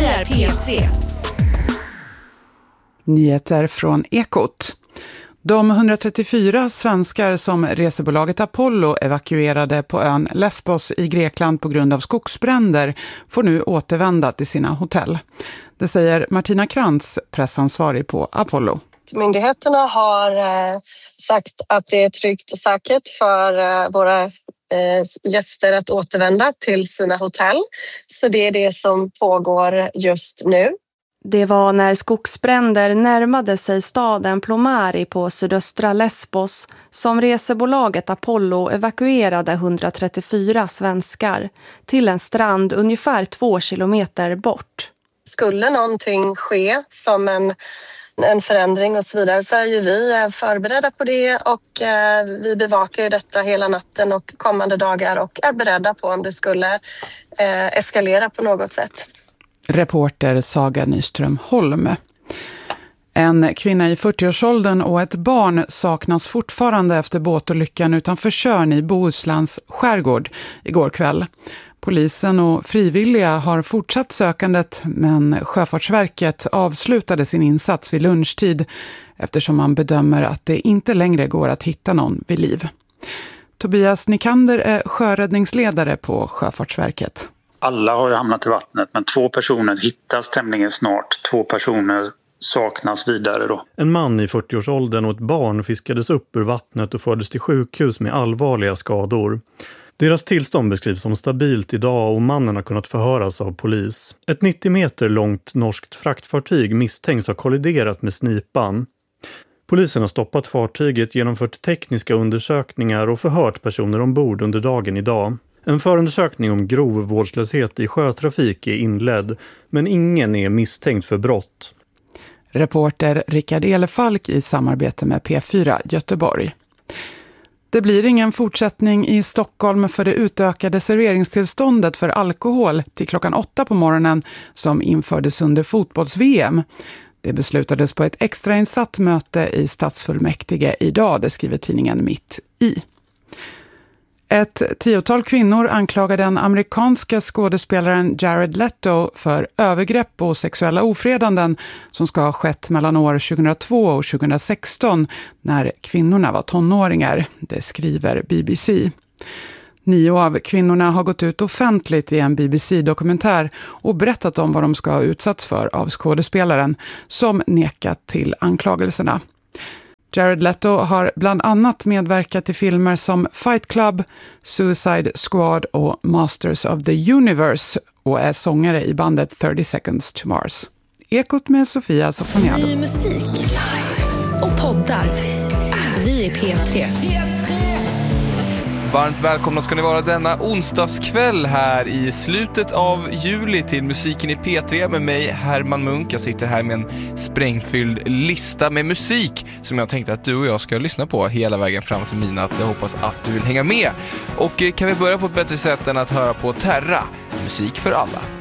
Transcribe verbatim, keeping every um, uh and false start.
är P tre. Nyheter från Ekot. De hundratrettiofyra svenskar som resebolaget Apollo evakuerade på ön Lesbos i Grekland på grund av skogsbränder får nu återvända till sina hotell. Det säger Martina Krantz, pressansvarig på Apollo. Myndigheterna har eh, sagt att det är tryggt och säkert för eh, våra eh, gäster att återvända till sina hotell. Så det är det som pågår just nu. Det var när skogsbränder närmade sig staden Plomari på sydöstra Lesbos som resebolaget Apollo evakuerade hundratrettiofyra svenskar till en strand ungefär två kilometer bort. Skulle någonting ske som en, en förändring och så vidare så är ju vi förberedda på det och eh, vi bevakar ju detta hela natten och kommande dagar och är beredda på om det skulle eh, eskalera på något sätt. Reporter Saga Nyström Holm. En kvinna i fyrtioårsåldern och ett barn saknas fortfarande efter båtolyckan utanför Tjörn i Bohusläns skärgård igår kväll. Polisen och frivilliga har fortsatt sökandet, men Sjöfartsverket avslutade sin insats vid lunchtid eftersom man bedömer att det inte längre går att hitta någon vid liv. Tobias Nikander är sjöräddningsledare på Sjöfartsverket. Alla har ju hamnat i vattnet, men två personer hittas tämligen snart. Två personer saknas vidare då. En man i fyrtioårsåldern och ett barn fiskades upp ur vattnet och fördes till sjukhus med allvarliga skador. Deras tillstånd beskrivs som stabilt idag och mannen har kunnat förhöras av polis. Ett nittio meter långt norskt fraktfartyg misstänks ha kolliderat med Snipan. Polisen har stoppat fartyget, genomfört tekniska undersökningar och förhört personer ombord under dagen idag. En förundersökning om grov vårdslöshet i sjötrafik är inledd, men ingen är misstänkt för brott. Reporter Rickard Elefalk i samarbete med P fyra Göteborg. Det blir ingen fortsättning i Stockholm för det utökade serveringstillståndet för alkohol till klockan åtta på morgonen som infördes under fotbolls-V M. Det beslutades på ett extrainsatt möte i stadsfullmäktige idag, det skriver tidningen Mitt i. Ett tiotal kvinnor anklagar den amerikanska skådespelaren Jared Leto för övergrepp och sexuella ofredanden som ska ha skett mellan år tjugohundratvå och tjugohundrasexton när kvinnorna var tonåringar, det skriver B B C. Nio av kvinnorna har gått ut offentligt i en B B C-dokumentär och berättat om vad de ska ha utsatts för av skådespelaren som nekat till anklagelserna. Jared Leto har bland annat medverkat i filmer som Fight Club, Suicide Squad och Masters of the Universe och är sångare i bandet thirty seconds to Mars. Ekot med Sofia Sofoniado. Ny musik och poddar. Vi är P tre. Varmt välkomna ska ni vara denna onsdagskväll här i slutet av juli till musiken i P tre med mig Herman Munk. Jag sitter här med en sprängfylld lista med musik som jag tänkte att du och jag ska lyssna på hela vägen fram till midnatt. Jag hoppas att du vill hänga med. Och kan vi börja på ett bättre sätt än att höra på Terra, musik för alla.